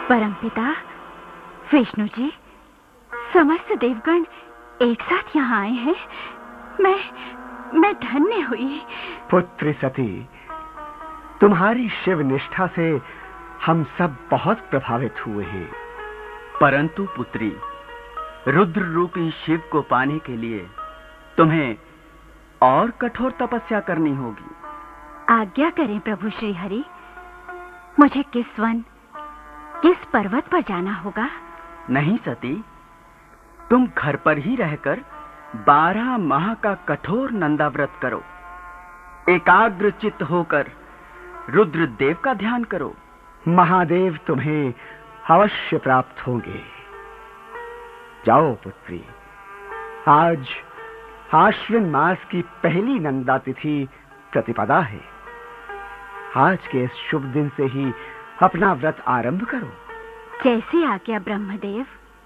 परमपिता विष्णु जी, समस्त देवगण एक साथ यहाँ आए हैं। मैं धन्य हुई। पुत्री सती, तुम्हारी शिव निष्ठा से हम सब बहुत प्रभावित हुए हैं। परंतु पुत्री, रुद्र रूपी शिव को पाने के लिए तुम्हें और कठोर तपस्या करनी होगी। आज्ञा करें प्रभु श्री हरि। मुझे किस वन, किस पर्वत पर जाना होगा? नहीं सती, तुम घर पर ही रहकर 12 माह का कठोर नंदाव्रत करो। एकाग्र चित्त होकर रुद्र देव का ध्यान करो। महादेव तुम्हें अवश्य प्राप्त होंगे। जाओ पुत्री, आज आश्विन मास की पहली नंदा तिथि प्रतिपदा है। आज के इस शुभ दिन से ही अपना व्रत आरंभ करो। जैसी आज्ञा ब्रह्मदेव।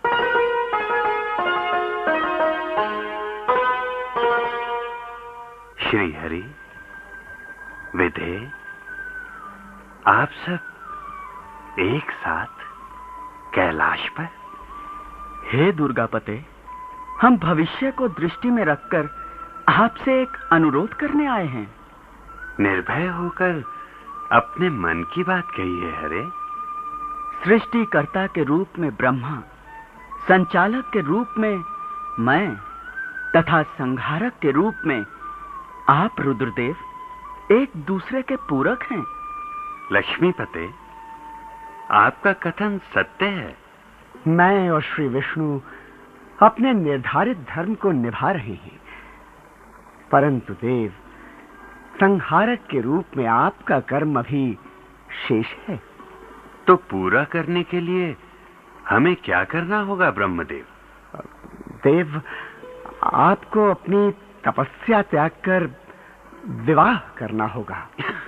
श्री हरि, विधे, आप सब एक साथ कैलाश पर? हे दुर्गापते, हम भविष्य को दृष्टि में रखकर आपसे एक अनुरोध करने आए हैं। निर्भय होकर अपने मन की बात कहिए हरे। सृष्टिकर्ता के रूप में ब्रह्मा, संचालक के रूप में मैं तथा संहारक के रूप में आप रुद्रदेव एक दूसरे के पूरक हैं। लक्ष्मीपते, आपका कथन सत्य है। मैं और श्री विष्णु अपने निर्धारित धर्म को निभा रहे हैं, परंतु देव, संहारक के रूप में आपका कर्म अभी शेष है। तो पूरा करने के लिए हमें क्या करना होगा ब्रह्मदेव? देव, आपको अपनी तपस्या त्याग कर विवाह करना होगा।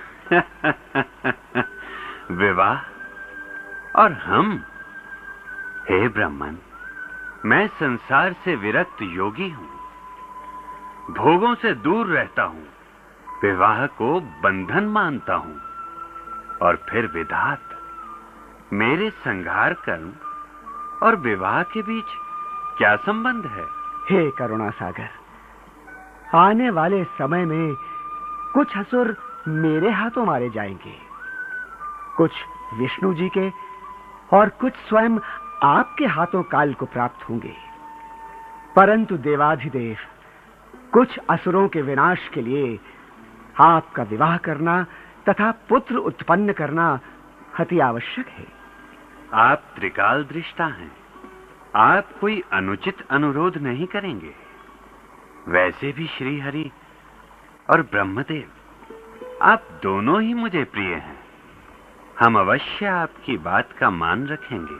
विवाह? और हम? हे ब्राह्मण, मैं संसार से विरक्त योगी हूं, भोगों से दूर रहता हूं, विवाह को बंधन मानता हूं। और फिर विधात, मेरे संहार कर्म और विवाह के बीच क्या संबंध है? हे करुणा सागर, आने वाले समय में कुछ असुर मेरे हाथों मारे जाएंगे, कुछ विष्णु जी के और कुछ स्वयं आपके हाथों काल को प्राप्त होंगे। परंतु देवाधिदेव, कुछ असुरों के विनाश के लिए आपका विवाह करना तथा पुत्र उत्पन्न करना अति आवश्यक है। आप त्रिकाल दृष्टा हैं, आप कोई अनुचित अनुरोध नहीं करेंगे। वैसे भी श्री हरि और ब्रह्मदेव, आप दोनों ही मुझे प्रिय हैं। हम अवश्य आपकी बात का मान रखेंगे।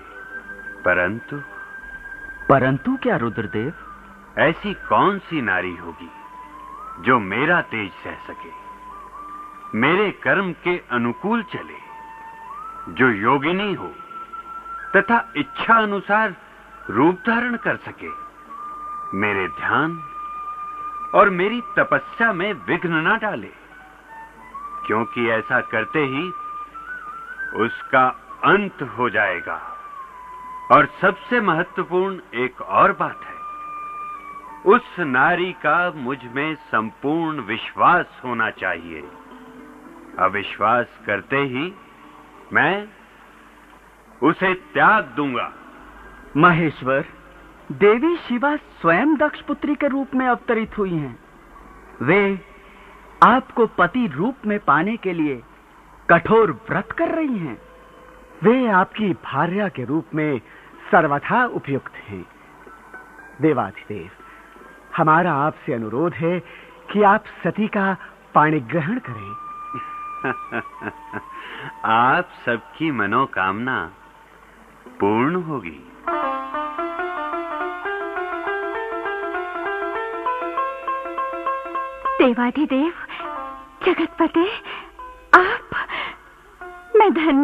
परंतु क्या रुद्रदेव? ऐसी कौन सी नारी होगी जो मेरा तेज सह सके, मेरे कर्म के अनुकूल चले, जो योगिनी हो तथा इच्छा अनुसार रूप धारण कर सके, मेरे ध्यान और मेरी तपस्या में विघ्न न डाले, क्योंकि ऐसा करते ही उसका अंत हो जाएगा। और सबसे महत्वपूर्ण एक और बात है, उस नारी का मुझ में संपूर्ण विश्वास होना चाहिए। अविश्वास करते ही मैं उसे त्याग दूंगा। महेश्वर, देवी शिवा स्वयं दक्ष पुत्री के रूप में अवतरित हुई हैं। वे आपको पति रूप में पाने के लिए कठोर व्रत कर रही हैं। वे आपकी भार्या के रूप में सर्वथा उपयुक्त हैं। देवाधिदेव, हमारा आपसे अनुरोध है कि आप सती का पाणी ग्रहण करें। आप सबकी मनोकामना पूर्ण होगी। देवाधिदेव, जगतपते, आप, मैं धन्य